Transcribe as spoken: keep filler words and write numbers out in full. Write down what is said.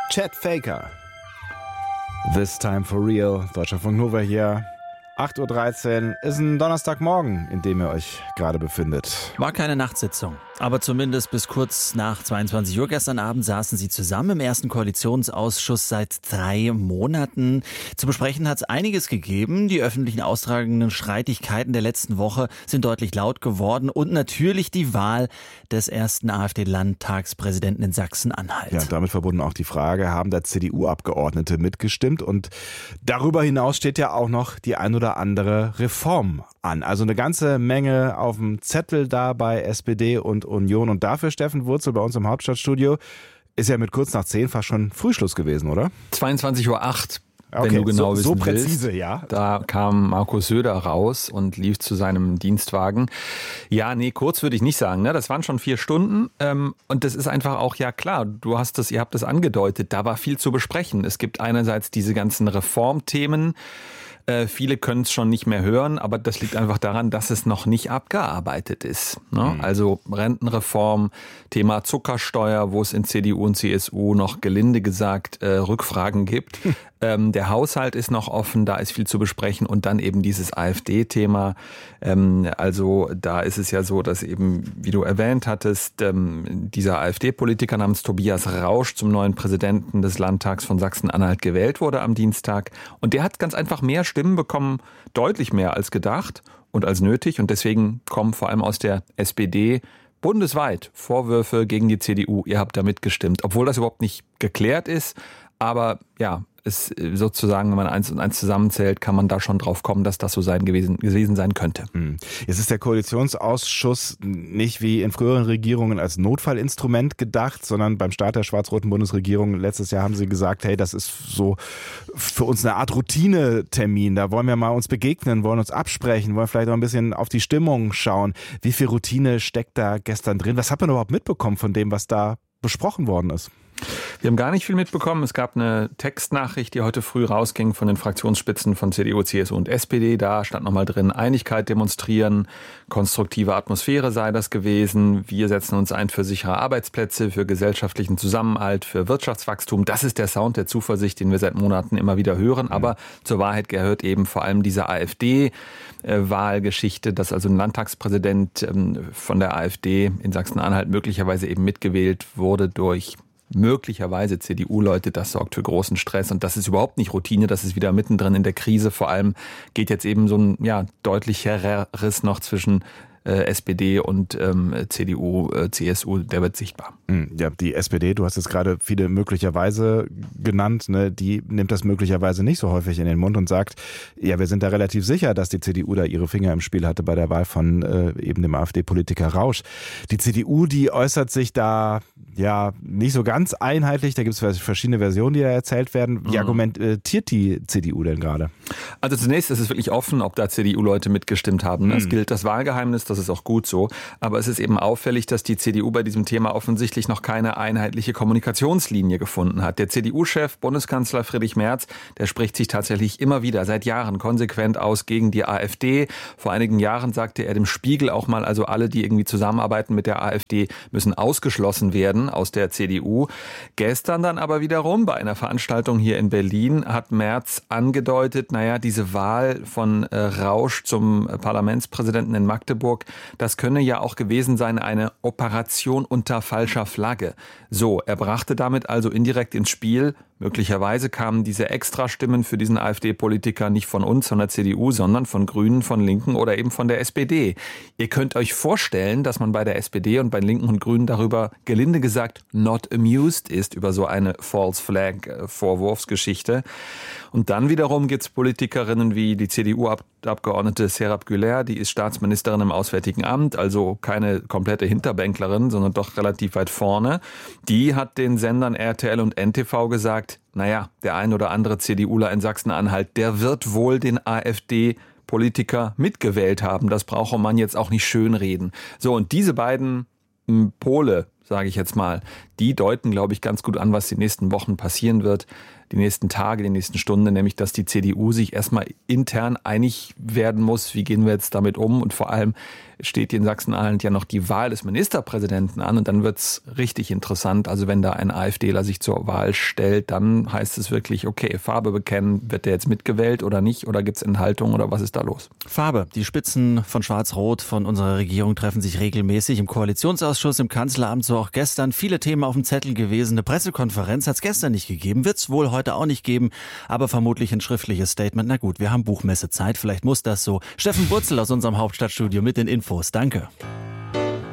Chet Faker. This time for real. Deutschlandfunk Nova hier. acht Uhr dreizehn ist ein Donnerstagmorgen, in dem ihr euch gerade befindet. War keine Nachtsitzung, aber zumindest bis kurz nach zweiundzwanzig Uhr gestern Abend saßen sie zusammen im ersten Koalitionsausschuss seit drei Monaten. Zu besprechen hat es einiges gegeben. Die öffentlichen austragenden Streitigkeiten der letzten Woche sind deutlich laut geworden und natürlich die Wahl des ersten AfD-Landtagspräsidenten in Sachsen-Anhalt. Ja, damit verbunden auch die Frage, haben da C D U-Abgeordnete mitgestimmt? Und darüber hinaus steht ja auch noch die ein oder andere Reform an. Also eine ganze Menge auf dem Zettel da bei S P D und Union. Und dafür, Steffen Wurzel, bei uns im Hauptstadtstudio, ist ja mit kurz nach zehn fast schon Frühschluss gewesen, oder? zweiundzwanzig Uhr acht, okay, wenn du genau so, wissen so präzise, willst. Ja. Da kam Markus Söder raus und lief zu seinem Dienstwagen. Ja, nee, kurz würde ich nicht sagen. Ne? Das waren schon vier Stunden. Ähm, und das ist einfach auch, ja klar, du hast das, ihr habt das angedeutet, da war viel zu besprechen. Es gibt einerseits diese ganzen Reformthemen. Äh, viele können es schon nicht mehr hören, aber das liegt einfach daran, dass es noch nicht abgearbeitet ist. Ne? Mhm. Also Rentenreform, Thema Zuckersteuer, wo es in C D U und C S U noch gelinde gesagt äh, Rückfragen gibt. ähm, der Haushalt ist noch offen, da ist viel zu besprechen und dann eben dieses AfD-Thema. Ähm, also da ist es ja so, dass eben, wie du erwähnt hattest, ähm, dieser AfD-Politiker namens Tobias Rausch zum neuen Präsidenten des Landtags von Sachsen-Anhalt gewählt wurde am Dienstag. Und der hat ganz einfach mehr Stimmen bekommen, deutlich mehr als gedacht und als nötig. Und deswegen kommen vor allem aus der S P D bundesweit Vorwürfe gegen die C D U. Ihr habt da mitgestimmt, obwohl das überhaupt nicht geklärt ist. Aber ja, es sozusagen, wenn man eins und eins zusammenzählt, kann man da schon drauf kommen, dass das so sein gewesen, gewesen sein könnte. Jetzt ist der Koalitionsausschuss nicht wie in früheren Regierungen als Notfallinstrument gedacht, sondern beim Start der schwarz-roten Bundesregierung letztes Jahr haben sie gesagt, hey, das ist so für uns eine Art Routinetermin. Da wollen wir mal uns begegnen, wollen uns absprechen, wollen vielleicht auch ein bisschen auf die Stimmung schauen. Wie viel Routine steckt da gestern drin? Was hat man überhaupt mitbekommen von dem, was da besprochen worden ist? Wir haben gar nicht viel mitbekommen. Es gab eine Textnachricht, die heute früh rausging von den Fraktionsspitzen von C D U, C S U und S P D. Da stand nochmal drin, Einigkeit demonstrieren, konstruktive Atmosphäre sei das gewesen. Wir setzen uns ein für sichere Arbeitsplätze, für gesellschaftlichen Zusammenhalt, für Wirtschaftswachstum. Das ist der Sound der Zuversicht, den wir seit Monaten immer wieder hören. Aber zur Wahrheit gehört eben vor allem diese AfD-Wahlgeschichte, dass also ein Landtagspräsident von der AfD in Sachsen-Anhalt möglicherweise eben mitgewählt wurde durch möglicherweise C D U-Leute, das sorgt für großen Stress und das ist überhaupt nicht Routine, das ist wieder mittendrin in der Krise. Vor allem geht jetzt eben so ein ja, deutlicherer Riss noch zwischen äh, S P D und ähm, C D U, äh, C S U, der wird sichtbar. Ja, die S P D, du hast jetzt gerade viele möglicherweise genannt, ne, die nimmt das möglicherweise nicht so häufig in den Mund und sagt, ja, wir sind da relativ sicher, dass die C D U da ihre Finger im Spiel hatte bei der Wahl von äh, eben dem AfD-Politiker Rausch. Die C D U, die äußert sich da ja nicht so ganz einheitlich, da gibt es verschiedene Versionen, die da erzählt werden. Wie mhm. argumentiert die C D U denn gerade? Also zunächst ist es wirklich offen, ob da C D U-Leute mitgestimmt haben. Mhm. Es gilt das Wahlgeheimnis, das ist auch gut so. Aber es ist eben auffällig, dass die C D U bei diesem Thema offensichtlich noch keine einheitliche Kommunikationslinie gefunden hat. Der C D U-Chef, Bundeskanzler Friedrich Merz, der spricht sich tatsächlich immer wieder seit Jahren konsequent aus gegen die AfD. Vor einigen Jahren sagte er dem Spiegel auch mal, also alle, die irgendwie zusammenarbeiten mit der AfD, müssen ausgeschlossen werden aus der C D U. Gestern dann aber wiederum bei einer Veranstaltung hier in Berlin hat Merz angedeutet, naja, diese Wahl von äh, Rausch zum Parlamentspräsidenten in Magdeburg, das könne ja auch gewesen sein, eine Operation unter falscher Flagge. So, er brachte damit also indirekt ins Spiel, möglicherweise kamen diese Extrastimmen für diesen AfD-Politiker nicht von uns, von der C D U, sondern von Grünen, von Linken oder eben von der S P D. Ihr könnt euch vorstellen, dass man bei der S P D und bei Linken und Grünen darüber gelinde gesagt not amused ist, über so eine False Flag-Vorwurfsgeschichte. Und dann wiederum gibt es Politikerinnen wie die C D U-Abgeordnete Serap Güler, die ist Staatsministerin im Auswärtigen Amt, also keine komplette Hinterbänklerin, sondern doch relativ weit vorne. Die hat den Sendern R T L und N T V gesagt, naja, der ein oder andere CDUler in Sachsen-Anhalt, der wird wohl den AfD-Politiker mitgewählt haben. Das brauche man jetzt auch nicht schönreden. So, und diese beiden Pole, sage ich jetzt mal, die deuten, glaube ich, ganz gut an, was die nächsten Wochen passieren wird. die nächsten Tage, die nächsten Stunden, nämlich dass die C D U sich erstmal intern einig werden muss, wie gehen wir jetzt damit um, und vor allem steht in Sachsen-Anhalt ja noch die Wahl des Ministerpräsidenten an, und dann wird's richtig interessant. Also wenn da ein AfDler sich zur Wahl stellt, dann heißt es wirklich, okay, Farbe bekennen, wird der jetzt mitgewählt oder nicht, oder gibt's Enthaltung oder was ist da los? Farbe. Die Spitzen von Schwarz-Rot von unserer Regierung treffen sich regelmäßig im Koalitionsausschuss, im Kanzleramt, so auch gestern. Viele Themen auf dem Zettel gewesen. Eine Pressekonferenz hat's gestern nicht gegeben, wird's wohl heute auch nicht geben, aber vermutlich ein schriftliches Statement. Na gut, wir haben Buchmessezeit, vielleicht muss das so. Steffen Burzel aus unserem Hauptstadtstudio mit den Infos. Danke.